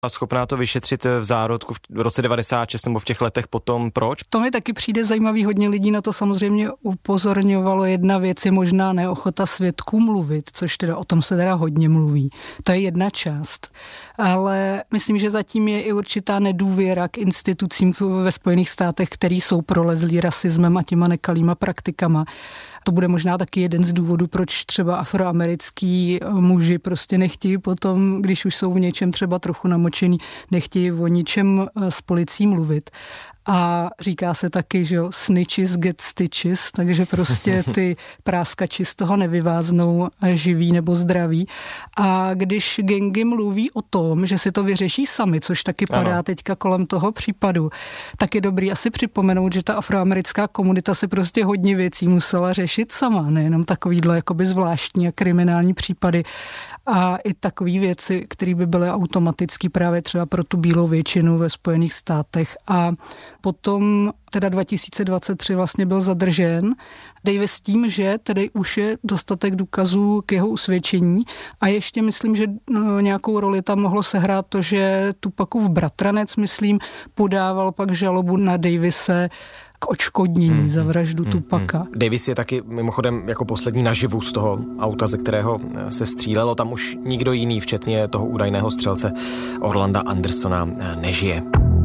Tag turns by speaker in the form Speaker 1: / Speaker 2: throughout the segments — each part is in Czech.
Speaker 1: a schopná to vyšetřit v zárodku v roce 96 nebo v těch letech potom. Proč?
Speaker 2: To mi taky přijde zajímavý, hodně lidí na to samozřejmě upozorňovalo. Jedna věc je možná neochota svědků mluvit, což teda o tom se teda hodně mluví. To je jedna část. Ale myslím, že zatím je i určitá nedůvěra k institucím ve Spojených státech, který jsou prolezlí rasismem a těma nekalýma praktikama. To bude možná taky jeden z důvodů, proč třeba afroamerický muži prostě nechtějí potom, když už jsou v něčem třeba trochu namočený, nechtějí o ničem s policií mluvit. A říká se taky, že snitches get stitches, takže prostě ty práskači z toho nevyváznou živí nebo zdraví. A když gangy mluví o tom, že si to vyřeší sami, což taky padá teďka kolem toho případu, tak je dobrý asi připomenout, že ta afroamerická komunita si prostě hodně věcí musela řešit sama, nejenom takovýhle jakoby zvláštní a kriminální případy a i takové věci, které by byly automaticky právě třeba pro tu bílou většinu ve Spojených státech. A potom teda 2023 vlastně byl zadržen Davis s tím, že tedy už je dostatek důkazů k jeho usvědčení a ještě myslím, že nějakou roli tam mohlo sehrát to, že Tupacův bratranec, myslím, podával pak žalobu na Davise k odškodnění za vraždu Tupaca.
Speaker 1: Davis je taky mimochodem jako poslední naživu z toho auta, ze kterého se střílelo. Tam už nikdo jiný, včetně toho údajného střelce Orlanda Andersona, nežije.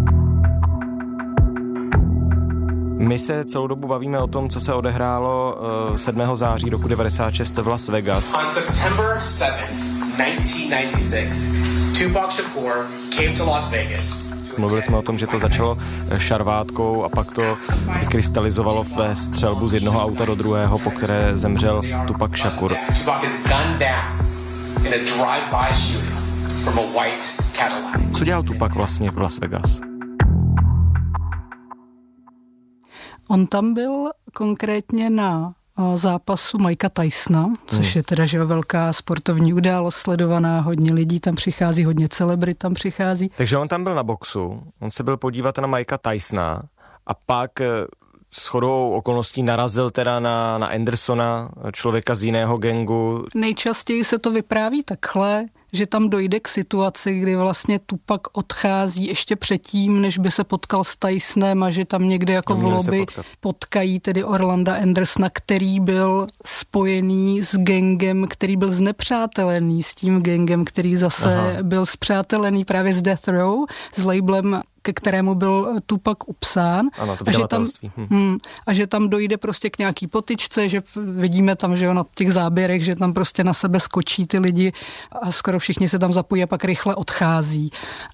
Speaker 1: My se celou dobu bavíme o tom, co se odehrálo 7. září roku 96 v Las Vegas.
Speaker 3: On September 7, 1996, Tupac Shakur came to Las Vegas.
Speaker 1: Mluvili jsme o tom, že to začalo šarvátkou a pak to vykrystalizovalo ve střelbu z jednoho auta do druhého, po které zemřel Tupac Shakur. Co dělal Tupac vlastně v Las Vegas?
Speaker 2: On tam byl konkrétně na zápasu Mikea Tysona, což je teda že velká sportovní událost sledovaná, hodně lidí tam přichází, hodně celebrit tam přichází.
Speaker 1: Takže on tam byl na boxu, on se byl podívat na Mikea Tysona a pak shodou okolností narazil teda na Andersona, člověka z jiného gangu.
Speaker 2: Nejčastěji se to vypráví takhle, že tam dojde k situaci, kdy vlastně Tupac odchází ještě předtím, než by se potkal s Tysonem a že tam někde jako v lobby potkají tedy Orlanda Andersona, který byl spojený s gangem, který byl znepřátelený s tím gangem, který zase byl spřátelený právě s Death Row, s labelem, ke kterému byl Tupac upsán.
Speaker 1: Ano, to
Speaker 2: a že tam dojde prostě k nějaký potyčce, že vidíme tam, že na těch záběrech, že tam prostě na sebe skočí ty lidi a skoro všichni se tam zapojí a pak rychle odchází.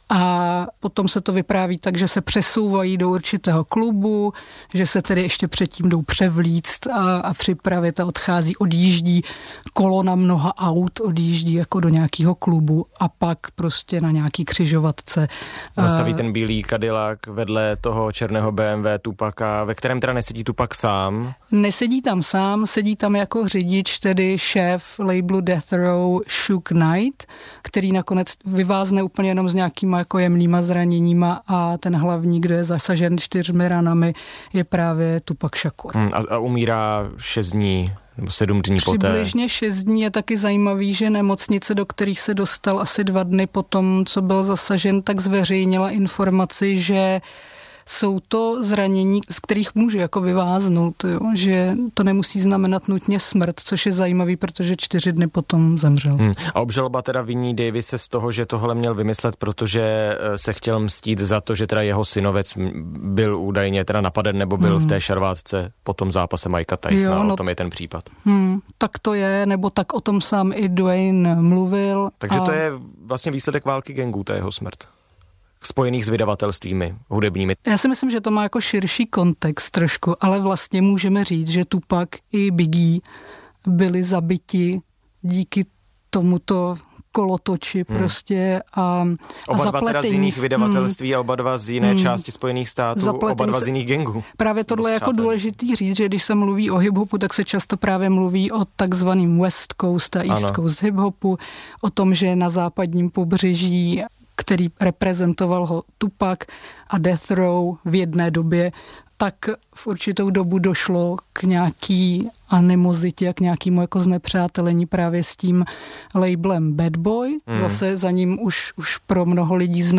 Speaker 2: A potom se to vypráví tak, že se přesouvají do určitého klubu, že se tedy ještě předtím jdou převlíct a připravit a odjíždí kolona mnoha aut, odjíždí jako do nějakého klubu a pak prostě na nějaký křižovatce.
Speaker 1: Zastaví ten bílý Cadillac vedle toho černého BMW Tupaca, ve kterém teda nesedí Tupac sám.
Speaker 2: Nesedí tam sám, sedí tam jako řidič, tedy šéf labelu Death Row Suge Knight, který nakonec vyvázne úplně jenom s nějakýma jako jemnýma zraněníma a ten hlavní, kdo je zasažen 4 ranami, je právě Tupac Shakur.
Speaker 1: A umírá 6 dní nebo 7 dní poté.
Speaker 2: Přibližně 6 dní. Je taky zajímavý, že nemocnice, do kterých se dostal asi 2 dny potom, co byl zasažen, tak zveřejnila informaci, že jsou to zranění, z kterých může jako vyváznout, jo? Že to nemusí znamenat nutně smrt, což je zajímavý, protože 4 dny potom zemřel.
Speaker 1: A obžaloba teda viní Davise z toho, že tohle měl vymyslet, protože se chtěl mstít za to, že teda jeho synovec byl údajně teda napaden nebo byl v té šarvátce po tom zápase Mikea Tysona. O tom je ten případ.
Speaker 2: Tak to je, nebo tak o tom sám i Dwayne mluvil.
Speaker 1: Takže to je vlastně výsledek války gangů, ta jeho smrt. Spojených s vydavatelstvími hudebními.
Speaker 2: Já si myslím, že to má jako širší kontext trošku, ale vlastně můžeme říct, že Tupac i Biggie byli zabiti díky tomuto kolotoči prostě a
Speaker 1: oba dva teda z jiných vydavatelství a oba dva z jiné části Spojených států, oba dva z jiných gangů.
Speaker 2: Právě tohle je jako důležitý říct, že když se mluví o hiphopu, tak se často právě mluví o takzvaným West Coast a East Coast hiphopu, o tom, že na západním pobřeží, který reprezentoval ho Tupac a Death Row v jedné době, tak v určitou dobu došlo k nějaký animozitě a k nějakému jako znepřátelení právě s tím labelem Bad Boy. Zase za ním už pro mnoho lidí